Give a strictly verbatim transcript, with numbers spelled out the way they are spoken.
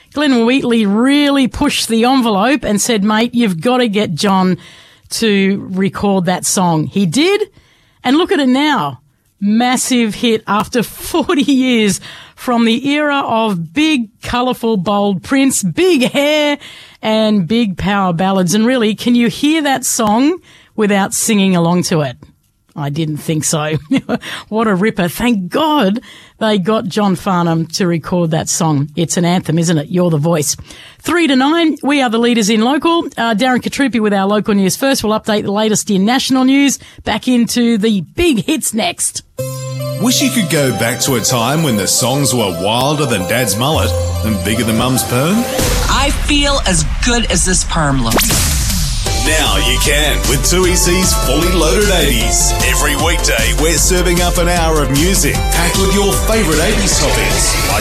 Glenn Wheatley really pushed the envelope and said, mate, you've got to get John to record that song. He did, and look at it now. Massive hit after forty years from the era of big, colourful, bold Prince, big hair and big power ballads. And really, can you hear that song without singing along to it? I didn't think so. What a ripper. Thank God they got John Farnham to record that song. It's an anthem, isn't it? You're the voice. Three to nine, we are the leaders in local. Uh, Darren Katrupi with our local news first. We'll update the latest in national news. Back into the big hits next. Wish you could go back to a time when the songs were wilder than Dad's mullet and bigger than Mum's perm? I feel as good as this perm looks. Now you can with two E C's Fully Loaded eighties. Every weekday, we're serving up an hour of music packed with your favourite eighties topics. Like